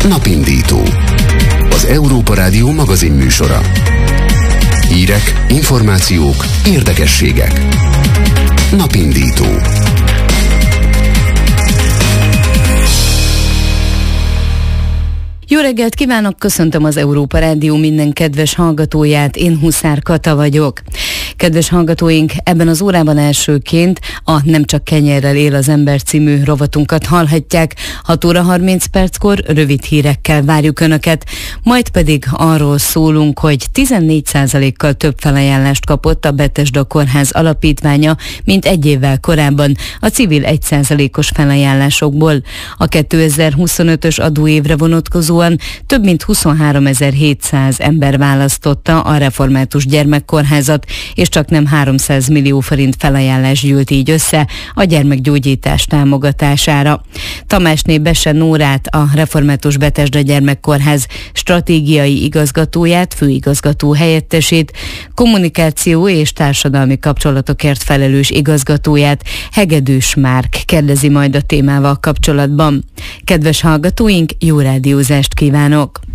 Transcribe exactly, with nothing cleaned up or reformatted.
Napindító. Az Európa Rádió magazin műsora. Hírek, információk, érdekességek. Napindító. Jó reggelt kívánok, köszöntöm az Európa Rádió minden kedves hallgatóját, én Huszár Kata vagyok. Kedves hallgatóink, ebben az órában elsőként a Nem csak kenyerrel él az ember című rovatunkat hallhatják. hat óra harminc perckor rövid hírekkel várjuk Önöket, majd pedig arról szólunk, hogy tizennégy százalékkal több felajánlást kapott a Bethesda Kórház alapítványa, mint egy évvel korábban a civil egy százalékos felajánlásokból. A kétezer-huszonötös adóévre vonatkozóan több mint huszonháromezer-hétszáz ember választotta a Református Gyermekkórházat, és csak nem háromszáz millió forint felajánlás gyűlt így össze a gyermekgyógyítás támogatására. Tamásné Bese Nórát, a Református Bethesda Gyermekkórház stratégiai igazgatóját, főigazgató helyettesét, kommunikáció és társadalmi kapcsolatokért felelős igazgatóját, Hegedűs Márk kérdezi majd a témával kapcsolatban. Kedves hallgatóink, jó rádiózást kívánok!